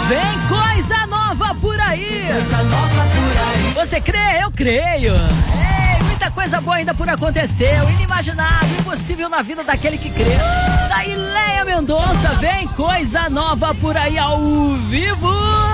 Vem coisa nova por aí. Coisa nova por aí. Você crê? Eu creio. Ei, muita coisa boa ainda por acontecer. O inimaginável, impossível na vida daquele que crê. Daí Leia Mendonça, vem coisa nova por aí ao vivo.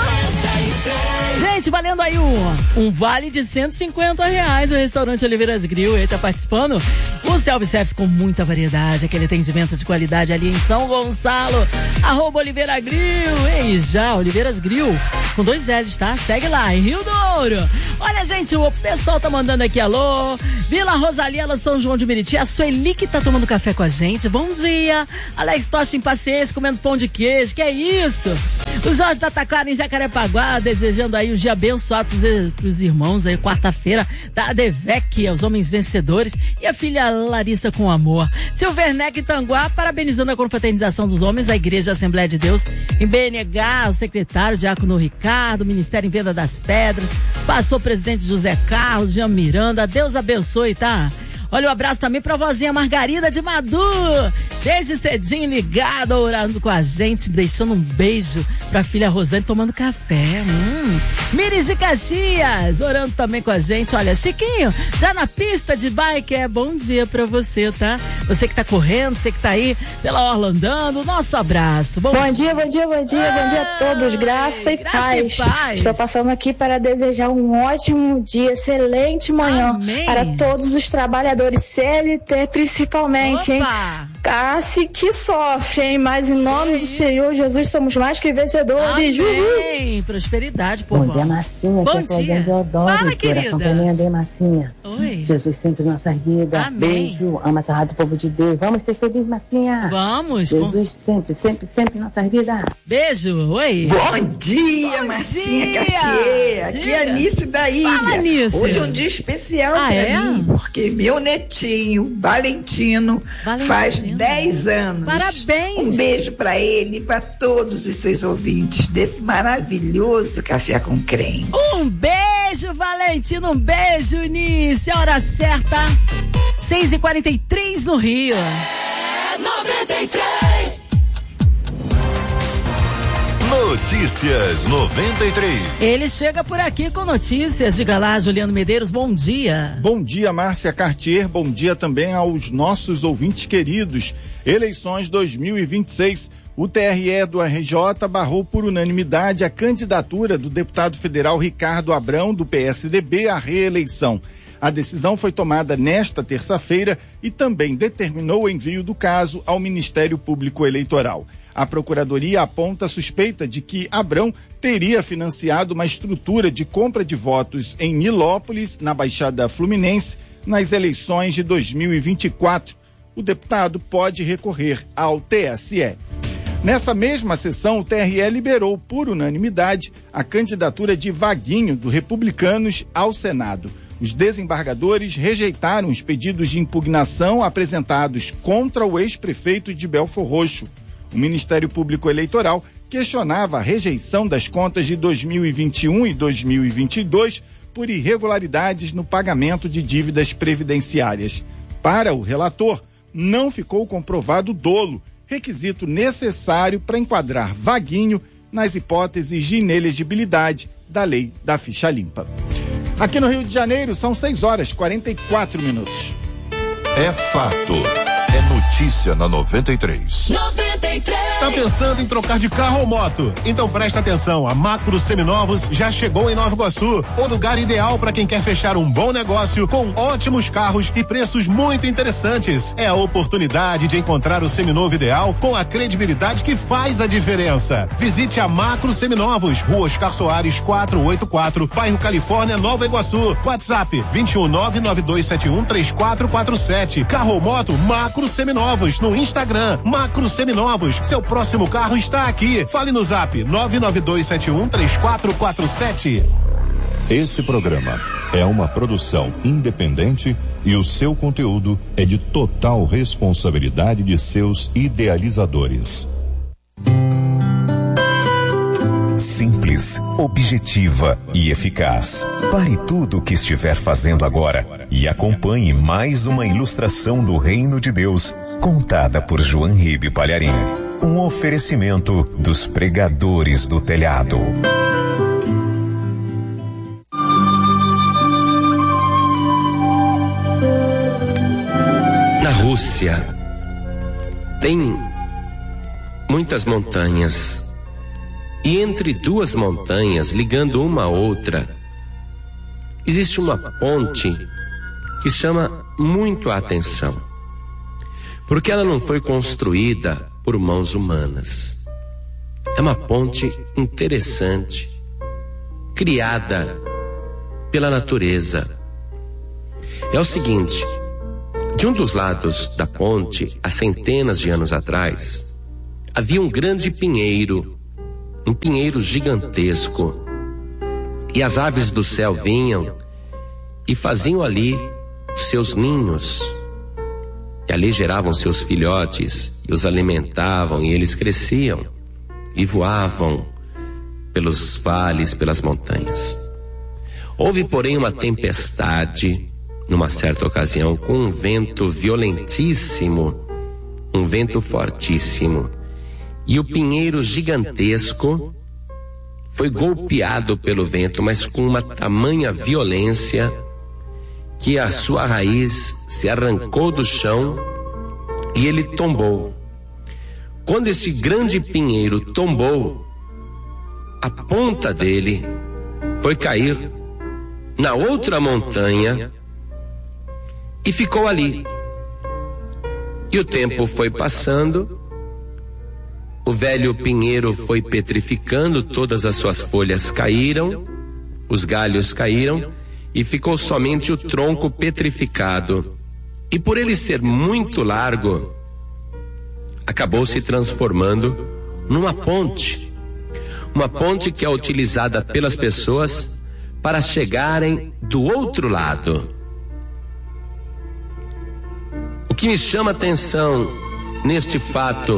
Gente, valendo aí um vale de R$150 no restaurante Oliveiras Grill. Ele tá participando. O self-service com muita variedade, aquele atendimento de qualidade ali em São Gonçalo. @Oliveira Grill. Ei, já, Oliveiras Grill. Com 2 L's, tá? Segue lá, em Rio Douro. Olha, gente, o pessoal tá mandando aqui alô. Vila Rosalia, São João de Meriti. A Sueli que tá tomando café com a gente. Bom dia. Alex Tocha Impaciência, comendo pão de queijo. Que é isso? O Jorge da Taquara em Jacarepaguá, desejando aí um dia abençoado pros irmãos aí, quarta-feira, da Devec, os homens vencedores, e a filha Larissa com amor. Silvernec Tanguá, parabenizando a confraternização dos homens da Igreja Assembleia de Deus, em BNH, o secretário Diácono Ricardo, Ministério em Venda das Pedras, pastor presidente José Carlos, Jean Miranda, Deus abençoe, tá? Olha, um abraço também pra vozinha Margarida de Madu, desde cedinho ligada, orando com a gente, deixando um beijo pra filha Rosane tomando café. Miris de Caxias, orando também com a gente. Olha, Chiquinho, já na pista de bike, bom dia pra você, tá? Você que tá correndo, você que tá aí pela orla andando, nosso abraço. Bom dia a todos, graça e paz. Estou passando aqui para desejar um ótimo dia, excelente manhã. Amém. Para todos os trabalhadores CLT principalmente, hein? Cássia que sofre, hein? Mas em nome do Senhor Jesus somos mais que vencedores. Amém. Prosperidade, povo. Bom dia, Massinha. Bom dia. Fala, querida. Também, Massinha. Oi. Jesus sempre em nossas vidas. Amém. Beijo. Ama essa rádio, povo de Deus. Vamos ser felizes, Massinha. Vamos. Jesus sempre em nossas vidas. Beijo. Oi. Bom dia, Massinha Cartier. Aqui é a Nice da Ilha. Fala, Nice. Hoje é um dia especial pra mim, porque meu netinho, Valentino, faz 10 anos. Parabéns. Um beijo pra ele e pra todos os seus ouvintes desse maravilhoso Café com Crente. Um beijo, Valentino. Um beijo, Nice. A hora certa, 6h43 no Rio. 93. Notícias 93. Ele chega por aqui com notícias. Diga lá, Juliano Medeiros, bom dia. Bom dia, Márcia Cartier. Bom dia também aos nossos ouvintes queridos. Eleições 2026. O TRE do RJ barrou por unanimidade a candidatura do deputado federal Ricardo Abrão, do PSDB, à reeleição. A decisão foi tomada nesta terça-feira e também determinou o envio do caso ao Ministério Público Eleitoral. A Procuradoria aponta a suspeita de que Abrão teria financiado uma estrutura de compra de votos em Nilópolis, na Baixada Fluminense, nas eleições de 2024. O deputado pode recorrer ao TSE. Nessa mesma sessão, o TRE liberou por unanimidade a candidatura de Vaguinho, do Republicanos, ao Senado. Os desembargadores rejeitaram os pedidos de impugnação apresentados contra o ex-prefeito de Belfor Roxo. O Ministério Público Eleitoral questionava a rejeição das contas de 2021 e 2022 por irregularidades no pagamento de dívidas previdenciárias. Para o relator, não ficou comprovado dolo, requisito necessário para enquadrar Vaguinho nas hipóteses de inelegibilidade da lei da ficha limpa. Aqui no Rio de Janeiro são 6h44. É fato. É notícia na 93. 93. Tá pensando em trocar de carro ou moto? Então presta atenção, a Macro Seminovos já chegou em Nova Iguaçu, o lugar ideal para quem quer fechar um bom negócio com ótimos carros e preços muito interessantes. É a oportunidade de encontrar o seminovo ideal com a credibilidade que faz a diferença. Visite a Macro Seminovos, Rua Oscar Soares 484, bairro Califórnia, Nova Iguaçu. WhatsApp 21992713447. Carro ou moto, Macro Seminovos. No Instagram, Macro Seminovos. Seu próximo carro está aqui. Fale no Zap 992713447. Esse programa é uma produção independente e o seu conteúdo é de total responsabilidade de seus idealizadores. Simples, objetiva e eficaz. Pare tudo o que estiver fazendo agora e acompanhe mais uma ilustração do Reino de Deus, contada por João Ribe Palharim. Um oferecimento dos pregadores do telhado. Na Rússia tem muitas montanhas, e entre duas montanhas, ligando uma a outra, existe uma ponte que chama muito a atenção, porque ela não foi construída por mãos humanas. É uma ponte interessante, criada pela natureza. É o seguinte: de um dos lados da ponte, há centenas de anos atrás, havia um grande pinheiro, um pinheiro gigantesco, e as aves do céu vinham e faziam ali seus ninhos, e ali geravam seus filhotes e os alimentavam, e eles cresciam e voavam pelos vales, pelas montanhas. Houve, porém, uma tempestade numa certa ocasião, com um vento violentíssimo, um vento fortíssimo, e o pinheiro gigantesco foi golpeado pelo vento, mas com uma tamanha violência que a sua raiz se arrancou do chão e ele tombou. Quando esse grande pinheiro tombou, a ponta dele foi cair na outra montanha e ficou ali. E o tempo foi passando, o velho pinheiro foi petrificando, todas as suas folhas caíram, os galhos caíram, e ficou somente o tronco petrificado. E por ele ser muito largo, acabou se transformando numa ponte. Uma ponte que é utilizada pelas pessoas para chegarem do outro lado. O que me chama a atenção neste fato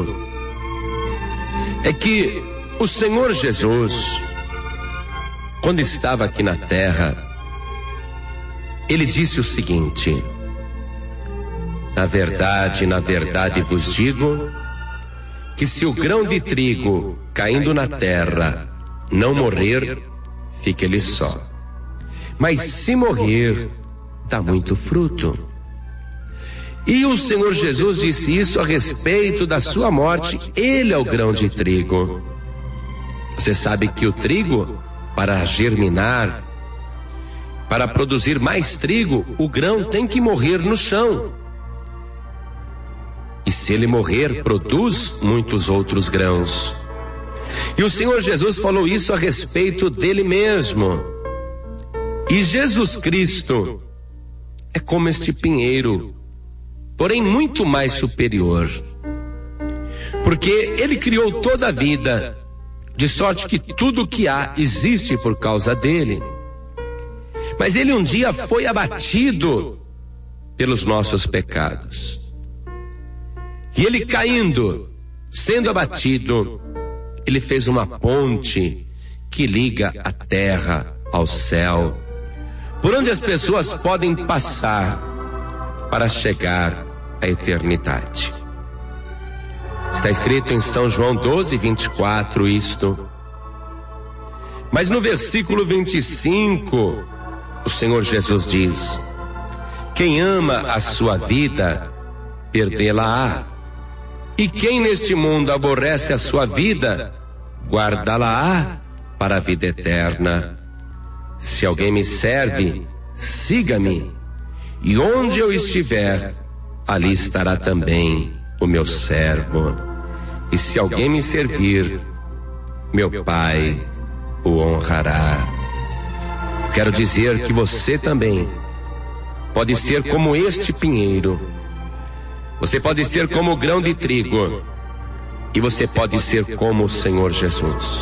é que o Senhor Jesus, quando estava aqui na terra, ele disse o seguinte: na verdade vos digo, que se o grão de trigo caindo na terra não morrer, fica ele só. Mas se morrer, dá muito fruto. E o Senhor Jesus disse isso a respeito da sua morte. Ele é o grão de trigo. Você sabe que o trigo, para germinar, para produzir mais trigo, o grão tem que morrer no chão. E se ele morrer, produz muitos outros grãos. E o Senhor Jesus falou isso a respeito dele mesmo. E Jesus Cristo é como este pinheiro, porém muito mais superior, porque ele criou toda a vida, de sorte que tudo o que há existe por causa dele. Mas ele um dia foi abatido pelos nossos pecados, e ele caindo, sendo abatido, ele fez uma ponte que liga a terra ao céu, por onde as pessoas podem passar para chegar à eternidade. Está escrito em São João 12:24 isto. Mas no versículo 25, o Senhor Jesus diz: quem ama a sua vida, perdê-la-á. E quem neste mundo aborrece a sua vida, guardá-la-á para a vida eterna. Se alguém me serve, siga-me. E onde eu estiver, ali estará também o meu servo. E se alguém me servir, meu Pai o honrará. Quero dizer que você também pode ser como este pinheiro. Você pode ser como o grão de trigo. E você pode ser como o Senhor Jesus.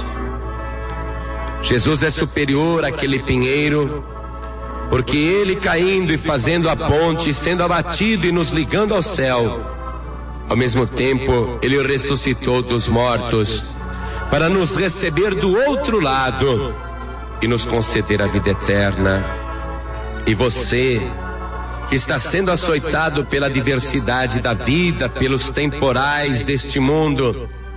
Jesus é superior àquele pinheiro, porque ele caindo e fazendo a ponte, sendo abatido e nos ligando ao céu, ao mesmo tempo ele ressuscitou dos mortos, para nos receber do outro lado e nos conceder a vida eterna. E você, que está sendo açoitado pela diversidade da vida, pelos temporais deste mundo,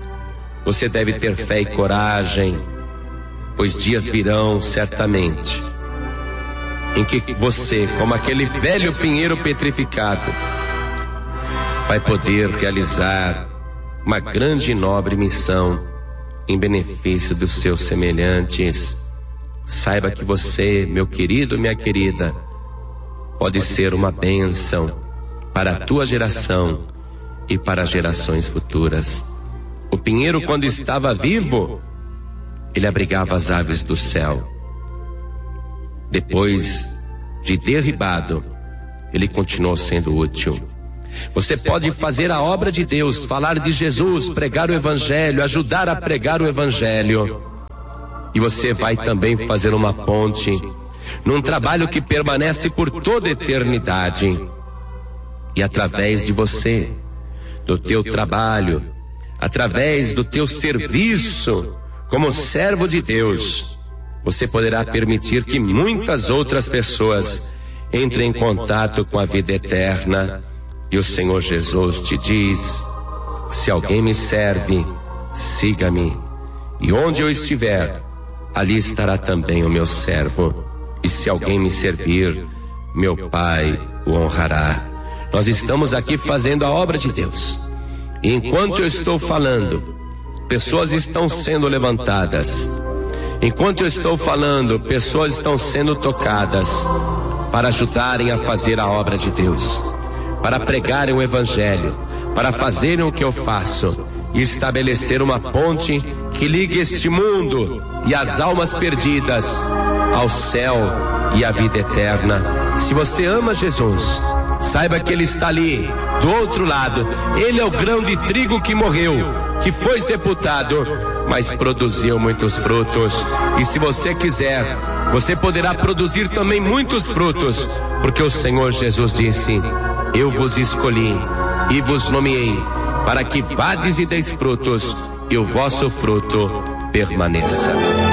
você deve ter fé e coragem, pois dias virão certamente em que você, como aquele velho pinheiro petrificado, vai poder realizar uma grande e nobre missão em benefício dos seus semelhantes. Saiba que você, meu querido, minha querida, pode ser uma bênção para a tua geração e para gerações futuras. O pinheiro, quando estava vivo, ele abrigava as aves do céu. Depois de derribado, ele continuou sendo útil. Você pode fazer a obra de Deus, falar de Jesus, pregar o Evangelho, ajudar a pregar o Evangelho. E você vai também fazer uma ponte num trabalho que permanece por toda a eternidade. E através de você, do teu trabalho, através do teu serviço como servo de Deus, você poderá permitir que muitas outras pessoas entrem em contato com a vida eterna. E o Senhor Jesus te diz: se alguém me serve, siga-me. E onde eu estiver, ali estará também o meu servo. E se alguém me servir, meu Pai o honrará. Nós estamos aqui fazendo a obra de Deus. E enquanto eu estou falando, pessoas estão sendo levantadas. Enquanto eu estou falando, pessoas estão sendo tocadas para ajudarem a fazer a obra de Deus, para pregarem o Evangelho, para fazerem o que eu faço e estabelecer uma ponte que ligue este mundo e as almas perdidas ao céu e à vida eterna. Se você ama Jesus, saiba que Ele está ali, do outro lado. Ele é o grão de trigo que morreu, que foi sepultado, mas produziu muitos frutos. E se você quiser, você poderá produzir também muitos frutos, porque o Senhor Jesus disse: eu vos escolhi e vos nomeei para que vades e deis frutos, e o vosso fruto permaneça.